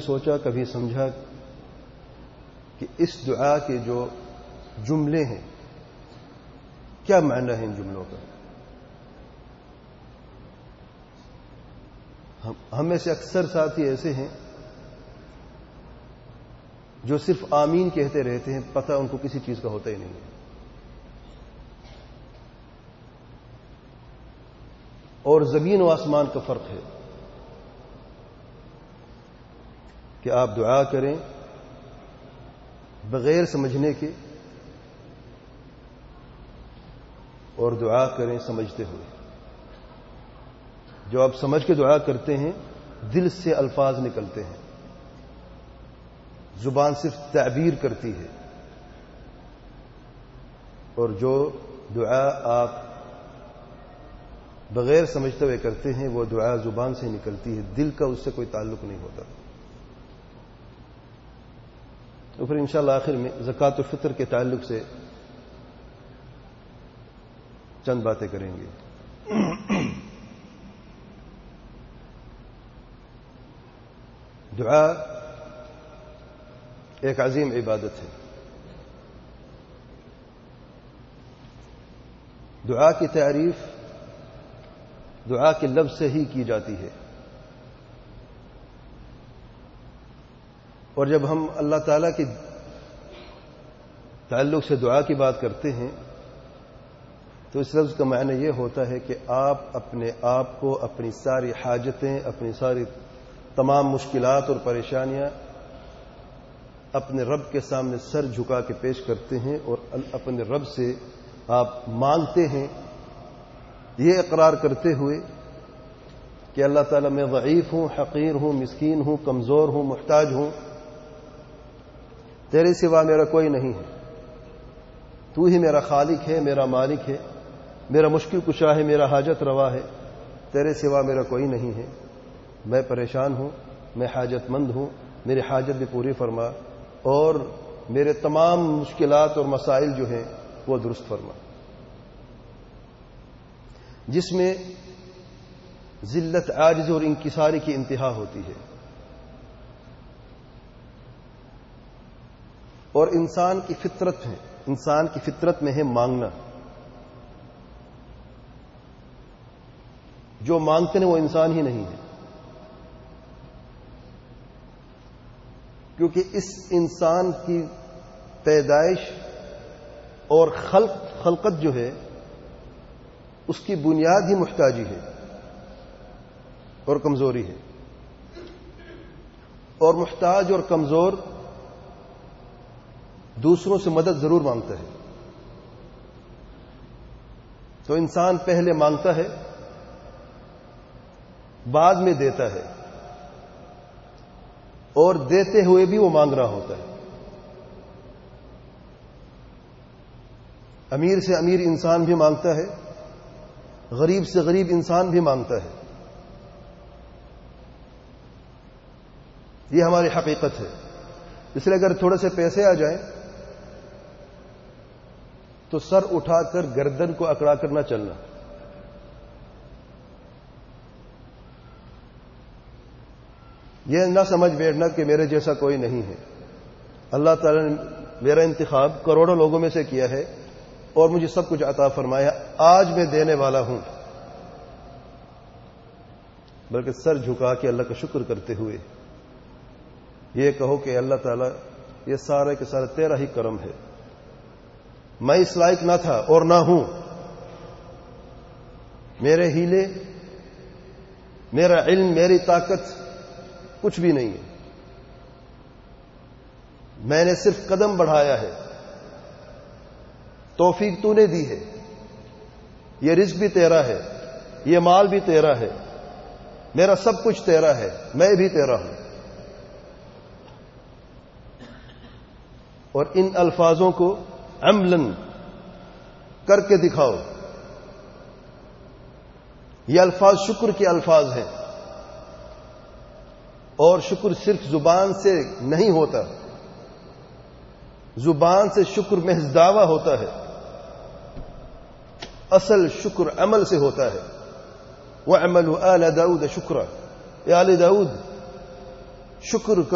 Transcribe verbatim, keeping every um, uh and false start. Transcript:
سوچا کبھی سمجھا کہ اس دعا کے جو جملے ہیں کیا معنی ہے ان جملوں کا؟ ہم میں سے اکثر ساتھی ایسے ہیں جو صرف آمین کہتے رہتے ہیں، پتہ ان کو کسی چیز کا ہوتا ہی نہیں ہے. اور زمین و آسمان کا فرق ہے کہ آپ دعا کریں بغیر سمجھنے کے اور دعا کریں سمجھتے ہوئے. جو آپ سمجھ کے دعا کرتے ہیں دل سے الفاظ نکلتے ہیں، زبان صرف تعبیر کرتی ہے، اور جو دعا آپ بغیر سمجھتے ہوئے کرتے ہیں وہ دعا زبان سے نکلتی ہے، دل کا اس سے کوئی تعلق نہیں ہوتا. تو پھر انشاءاللہ آخر میں زکوٰۃ الفطر کے تعلق سے چند باتیں کریں گے. دعا ایک عظیم عبادت ہے. دعا کی تعریف دعا کے لفظ سے ہی کی جاتی ہے، اور جب ہم اللہ تعالیٰ کے تعلق سے دعا کی بات کرتے ہیں تو اس لفظ کا معنی یہ ہوتا ہے کہ آپ اپنے آپ کو، اپنی ساری حاجتیں، اپنی ساری تمام مشکلات اور پریشانیاں اپنے رب کے سامنے سر جھکا کے پیش کرتے ہیں اور اپنے رب سے آپ مانگتے ہیں، یہ اقرار کرتے ہوئے کہ اللہ تعالیٰ میں ضعیف ہوں، حقیر ہوں، مسکین ہوں، کمزور ہوں، محتاج ہوں، تیرے سوا میرا کوئی نہیں ہے، تو ہی میرا خالق ہے، میرا مالک ہے، میرا مشکل کشا ہے، میرا حاجت روا ہے، تیرے سوا میرا کوئی نہیں ہے، میں پریشان ہوں، میں حاجت مند ہوں، میری حاجت بھی پوری فرما اور میرے تمام مشکلات اور مسائل جو ہیں وہ درست فرما. جس میں ذلت، عاجز اور انکساری کی انتہا ہوتی ہے، اور انسان کی فطرت ہے انسان کی فطرت میں ہے مانگنا. جو مانگتے ہیں وہ انسان ہی نہیں ہے، کیونکہ اس انسان کی پیدائش اور خلق خلقت جو ہے اس کی بنیاد ہی محتاجی ہے اور کمزوری ہے، اور محتاج اور کمزور دوسروں سے مدد ضرور مانگتا ہے. تو انسان پہلے مانگتا ہے، بعد میں دیتا ہے، اور دیتے ہوئے بھی وہ مانگ رہا ہوتا ہے. امیر سے امیر انسان بھی مانگتا ہے، غریب سے غریب انسان بھی مانگتا ہے. یہ ہماری حقیقت ہے. اس لیے اگر تھوڑے سے پیسے آ جائیں تو سر اٹھا کر گردن کو اکڑا کر نہ چلنا. یہ نہ سمجھ بیٹھنا کہ میرے جیسا کوئی نہیں ہے. اللہ تعالیٰ نے میرا انتخاب کروڑوں لوگوں میں سے کیا ہے اور مجھے سب کچھ عطا فرمایا، آج میں دینے والا ہوں. بلکہ سر جھکا کے اللہ کا شکر کرتے ہوئے یہ کہو کہ اللہ تعالیٰ یہ سارا کے سارا تیرا ہی کرم ہے، میں اس لائق نہ تھا اور نہ ہوں، میرے ہیلے، میرا علم، میری طاقت کچھ بھی نہیں ہے، میں نے صرف قدم بڑھایا ہے، توفیق تو نے دی ہے، یہ رزق بھی تیرا ہے، یہ مال بھی تیرا ہے، میرا سب کچھ تیرا ہے، میں بھی تیرا ہوں. اور ان الفاظوں کو عملاً کر کے دکھاؤ. یہ الفاظ شکر کے الفاظ ہیں، اور شکر صرف زبان سے نہیں ہوتا، زبان سے شکر محض دعویٰ ہوتا ہے، اصل شکر عمل سے ہوتا ہے. وَاعْمَلُوا آلَ داؤد شکرا، اے آل داؤد شکر